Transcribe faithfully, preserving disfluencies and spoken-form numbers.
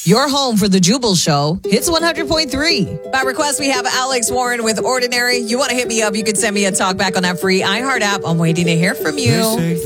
Your home for the Jubal Show. Hits one hundred point three. By request, we have Alex Warren with Ordinary. You want to hit me up, you can send me a talk back on that free iHeart app. I'm waiting to hear from you.